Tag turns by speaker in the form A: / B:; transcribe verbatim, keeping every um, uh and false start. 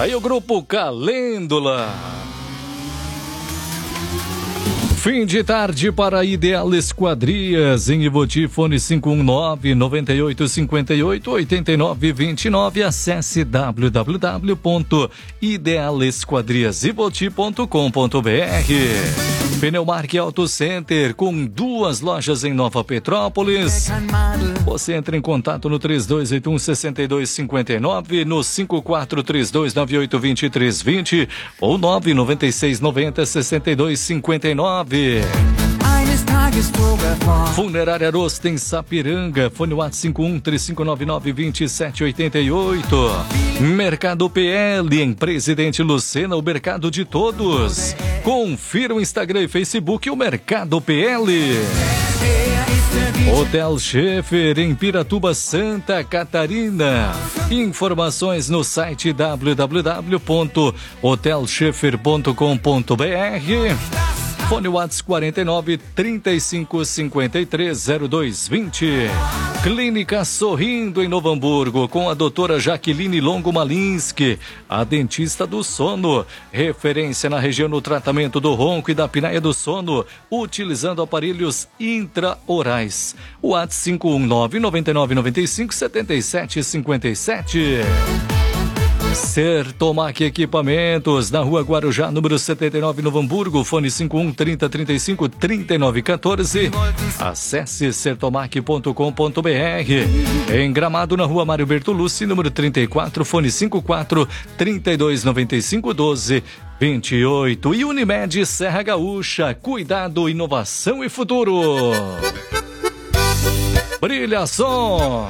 A: Aí o grupo Calêndula. Fim de tarde para Ideal Esquadrias, em Ivoti, fone cinco um nove, nove oito cinco oito, oito nove dois nove. Acesse w w w ponto ideal esquadrias ivoti ponto com ponto b r. Pneumark Auto Center, com duas lojas em Nova Petrópolis. Você entra em contato no três dois oito um, seis dois cinco nove, no cinco quatro três dois nove oito dois três dois zero ou nove nove seis nove zero, seis dois cinco nove. Funerária Rosto em Sapiranga, fone WhatsApp cinco um três cinco nove nove dois sete oito oito. Mercado P L em Presidente Lucena, o mercado de todos. Confira o Instagram e Facebook, o Mercado P L. Hotel Scheffer em Piratuba, Santa Catarina. Informações no site w w w ponto hotel scheffer ponto com ponto b r. Fone WhatsApp quarenta e nove, trinta e cinco, cinquenta e três, zero dois vinte. Clínica Sorrindo em Novo Hamburgo, com a doutora Jaqueline Longo Malinski, a dentista do sono. Referência na região no tratamento do ronco e da apneia do sono, utilizando aparelhos intraorais. WhatsApp cinco um nove, nove nove nove cinco, sete sete cinco sete. Sertomac Equipamentos, na rua Guarujá, número setenta e nove, Novo Hamburgo, fone cinco um, trinta, trinta e cinco, trinta e nove, quatorze. Acesse sertomac ponto com ponto b r. Em Gramado, na rua Mário Bertolucci, número trinta e quatro, fone cinco quatro, trinta e dois, noventa e cinco, doze, vinte e oito. E Unimed Serra Gaúcha, cuidado, inovação e futuro. Brilha som.